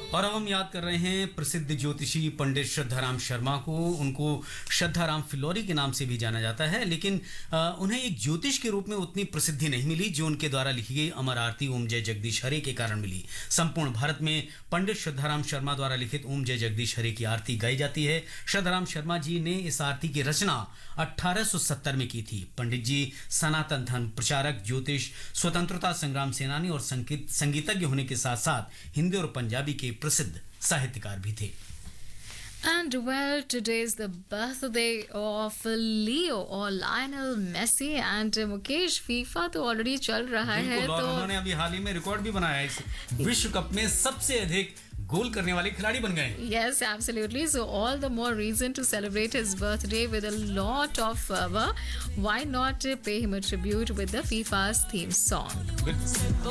और अब हम याद कर रहे हैं प्रसिद्ध ज्योतिषी पंडित श्रद्धाराम शर्मा को। उनको श्रद्धाराम फिलौरी के नाम से भी जाना जाता है, लेकिन उन्हें एक ज्योतिष के रूप में उतनी प्रसिद्धि नहीं मिली जो उनके द्वारा लिखी गई अमर आरती ओम जय जगदीश हरे के कारण मिली। संपूर्ण भारत में पंडित श्रद्धाराम शर्मा द्वारा लिखित ओम जय जगदीश हरे की आरती गाई जाती है। श्रद्धाराम शर्मा जी ने इस आरती की रचना 1870 में की थी। पंडित जी सनातन धर्म प्रचारक, ज्योतिष, स्वतंत्रता संग्राम सेनानी और संगीतज्ञ होने के साथ साथ हिंदी और पंजाबी के प्रसिद्ध साहित्यकार भी थे। And well, today is the birthday of Leo or Lionel Messi and Mukesh। FIFA तो ऑलरेडी चल रहा है, तो उन्होंने अभी हाल ही में रिकॉर्ड भी बनाया। इस विश्व कप में सबसे अधिक गोल करने वाले खिलाड़ी बन गए। Yes, absolutely. So all the more reason to celebrate his birthday with a lot of fervor. Why not pay him a tribute with the FIFA's theme song?